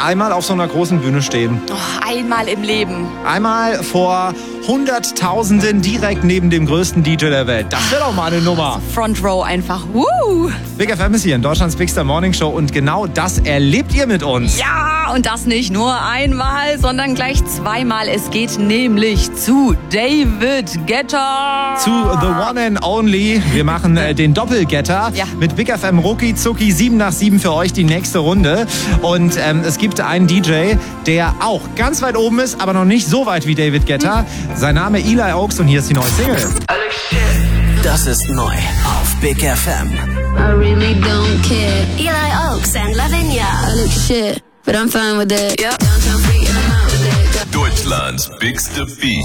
einmal auf so einer großen Bühne stehen? Oh, einmal im Leben. Einmal vor Hunderttausenden direkt neben dem größten DJ der Welt. Das wäre doch mal eine Nummer. Front Row einfach. Woo! Big FM ist hier in Deutschlands Big Star Morning Show und genau das erlebt ihr mit uns. Ja, und das nicht nur einmal, sondern gleich zweimal. Es geht nämlich zu David Guetta. Zu The One and Only. Wir machen den Doppelgetter mit Big FM Rucki Zucki 7 nach 7 für euch die nächste Runde. Und es gibt einen DJ, der auch ganz weit oben ist, aber noch nicht so weit wie David Guetta. Sein Name Eli Oaks und hier ist die neue Single. Das ist neu auf Big FM. I really don't care. Eli Oaks and Lavinia. I look shit, but I'm fine with it. Yep. Downtown free and I'm out with it. Deutschlands bigste Beat.